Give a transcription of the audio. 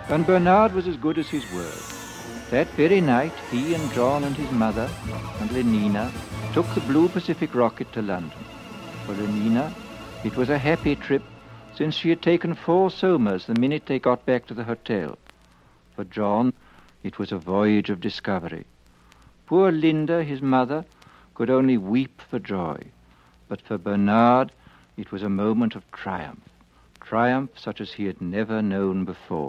And Bernard was as good as his word. That very night, he and John and his mother and Lenina took the Blue Pacific rocket to London. For Lenina, it was a happy trip, since she had taken 4 somas the minute they got back to the hotel. For John, it was a voyage of discovery. Poor Linda, his mother, could only weep for joy. But for Bernard, it was a moment of triumph such as he had never known before.